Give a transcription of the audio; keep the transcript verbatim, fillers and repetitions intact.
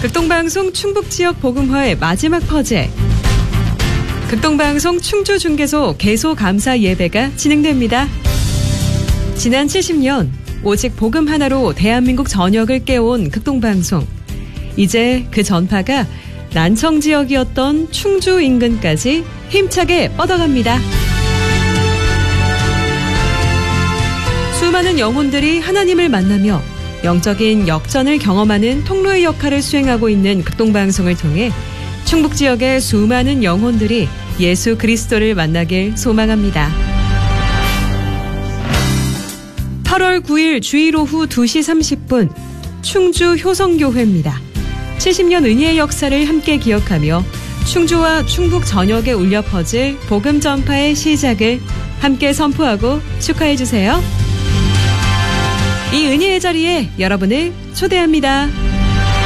극동방송 충북지역 복음화의 마지막 퍼즐. 극동방송 충주중개소 개소감사 예배가 진행됩니다. 지난 칠십 년 오직 복음 하나로 대한민국 전역을 깨운 극동방송. 이제 그 전파가 난청 지역이었던 충주 인근까지 힘차게 뻗어갑니다. 수많은 영혼들이 하나님을 만나며 영적인 역전을 경험하는 통로의 역할을 수행하고 있는 극동방송을 통해 충북 지역의 수많은 영혼들이 예수 그리스도를 만나길 소망합니다. 팔월 구일 주일 오후 두 시 삼십 분 충주 효성교회입니다. 칠십 년 은혜의 역사를 함께 기억하며 충주와 충북 전역에 울려 퍼질 복음 전파의 시작을 함께 선포하고 축하해 주세요. 이 은혜의 자리에 여러분을 초대합니다.